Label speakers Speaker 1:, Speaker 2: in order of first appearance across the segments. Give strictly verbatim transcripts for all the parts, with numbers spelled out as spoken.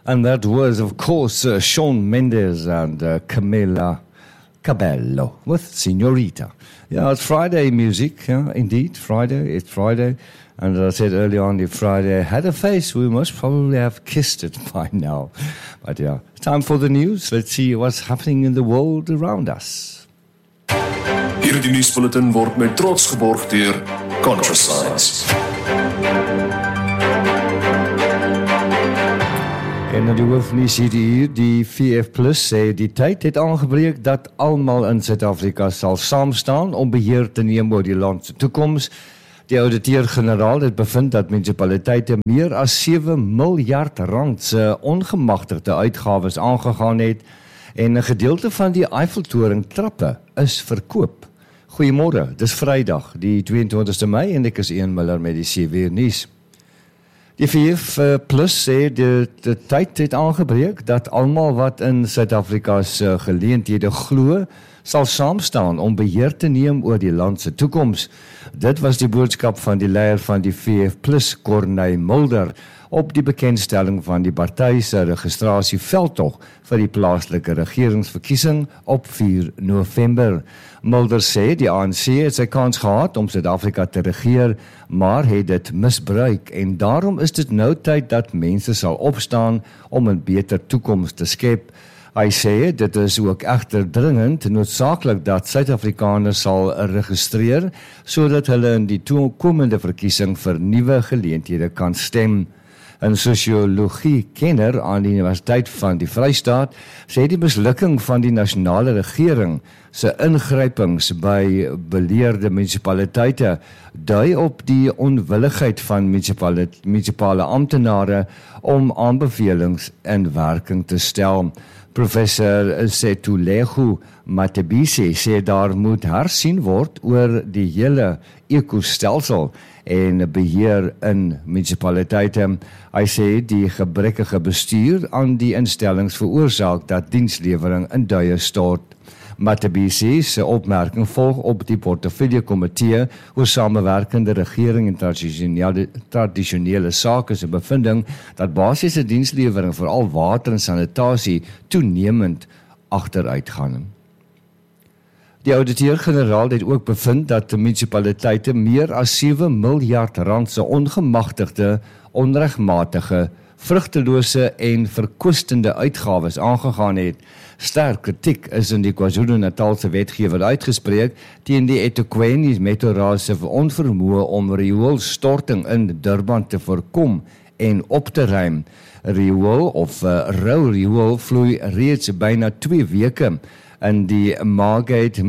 Speaker 1: And that was, of course, uh, Shawn Mendes and uh, Camila Cabello with Señorita. Yeah, it's Friday music, yeah, indeed, Friday, it's Friday. And as I said earlier on, if Friday had a face, we must probably have kissed it by now. But yeah, time for the news. Let's see what's happening in the world around us.
Speaker 2: Hierdie nuusbulletin word met trots geborg deur Contrasigns.
Speaker 1: En die hoofnuus hier, die V F plus sê die tyd het aangebreek dat almal in Suid-Afrika sal saamstaan om beheer te neem oor die land se toekoms. Die ouditeur-generaal het bevind dat munisipaliteite meer as sewe miljard rand se ongemagtigde uitgawes aangegaan het en 'n gedeelte van die Eiffeltoring trappe is verkoop. Goeiemôre, dis Vrydag, die twee-en-twintigste Mei en ek is Ian Miller met die C W nuus. Die V F plus sê die, die tyd het aangebreek dat almal wat in Suid-Afrika se geleenthede glo, sal saamstaan om beheer te neem oor die land se toekoms. Dit was die boodskap van die leier van die V F plus, Corneille Mulder, op die bekendstelling van die party se registrasieveldtog vir die plaaslike regeringsverkiesing op vier November. Mulder sê die A N C het sy kans gehad om Suid-Afrika te regeer, maar het dit misbruik en daarom is dit nou tyd dat mense sal opstaan om 'n beter toekoms te skep. Hy sê dit is ook egter dringend noodsaaklik dat Suid-Afrikaners sal registreer sodat hulle in die toekomende verkiesing vir nuwe geleenthede kan stem. 'n Sosiologie-kenner aan die Universiteit van die Vrystaat sê die mislukking van die nasionale regering se ingrypings by beleerde munisipaliteite dui op die onwilligheid van munisipale, munisipale amptenare om aanbevelings in werking te stel. Professor Setulego Matebisi sê daar moet hersien word oor die hele ekostelsel en beheer in munisipaliteite. Hy sê die gebrekkige bestuur aan die instellings veroorsaak dat dienslewering in duie stort. Matebisi se opmerking volg op die portefeuljekomitee oor samewerkende regering en tradisionele, tradisionele sake se bevinding dat basiese dienslewering veral water en sanitasie toenemend agteruit gaan. Die ouditeur-generaal het ook bevind dat die munisipaliteite meer as sewe miljard rand se ongemagtigde, onregmatige, vrugtelose en verkwistende uitgawes aangegaan het. Sterk kritiek is in die KwaZulu-Natalse wetgewer uitgespreek teen die eThekwini Metroraad se onvermoë om rioolstorting in Durban te voorkom en op te ruim. Riool of uh, rou riool vloei reeds byna twee weke in die Margate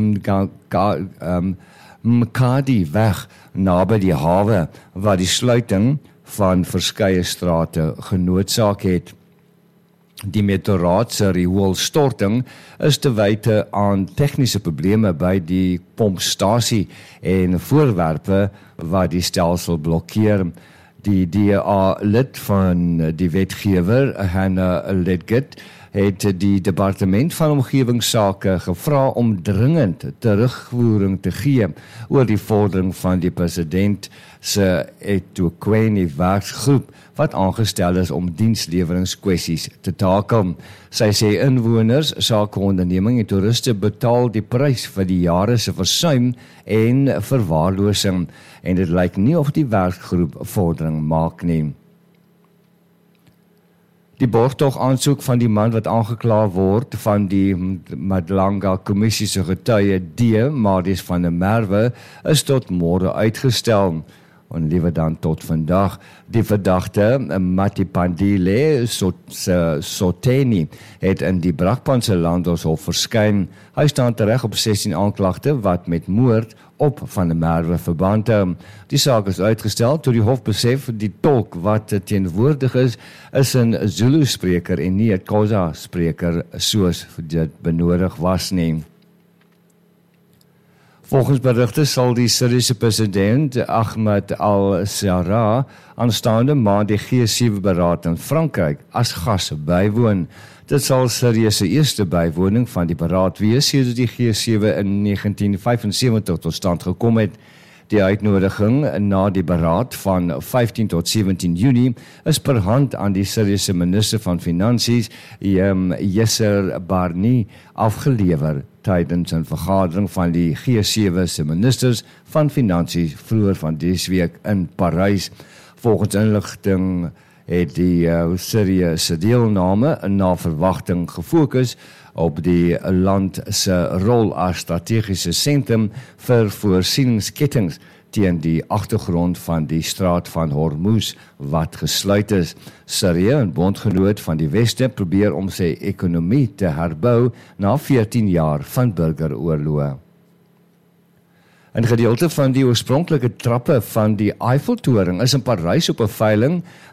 Speaker 1: um, Mkadi weg naby die hawe waar die sluiting van verskeie strate genoodsaak het. Die Metroraad se rioolstorting is te wyte aan tegniese probleme by die pompstasie en voorwerpe wat die stelsel blokkeer. Die D A lid van die wetgewer, Hannah Ledgett, het die departement van omgewingsake gevra om dringend terugvoering te gee oor die vordering van die president se eThekwini werksgroep wat aangestel is om diensleweringskwessies te takel. Sy sê inwoners, sakeonderneming en toeriste betaal die prys vir die jare se versuim en verwaarlosing en dit lyk nie of die werksgroep vordering maak nie. Die borgtog aansoek van die man wat aangekla word van die Madlanga kommissie se getuie D. Marius van der Merwe is tot môre uitgestel. En liewer dan tot vandag. Die verdagte Matipandile Soteni het in die Brakpanse Landhoshof verskyn. Hy staan tereg op sestien aanklagte wat met moord op Van der Merwe verband hou. Die saak is uitgestel toe die hof besef die tolk wat teenwoordig is, is 'n Zulu spreker en nie 'n Xhosa spreker soos dit benodig was nie. Volgens berigte sal die Syriese president Ahmed al-Sarraj aanstaande maand die G sewe beraad in Frankryk as gas bywoon. Dit sal Sirië se eerste bywoning van die beraad wees sedert die G sewe in negentien vyfensewentig tot stand gekom het. Die uitnodiging na die beraad van vyftien tot sewentien Junie is per hand aan die Syriese minister van Finansies, Yasser Barni, afgelewer tydens 'n vergadering van die G sewe se ministers van Finansies vroeër van dese week in Parys. Volgens inligting het die uh, Syrië se deelname na verwagting gefokus op die land se rol as strategiese sentrum vir voorsieningskettings teen die agtergrond van die straat van Hormuz wat gesluit is. Syrië, 'n bondgenoot van die Weste, probeer om sy ekonomie te herbou na veertien jaar van burgeroorloë. 'n Gedeelte van die oorspronklike trappe van die Eiffeltoring is in Parys op 'n veiling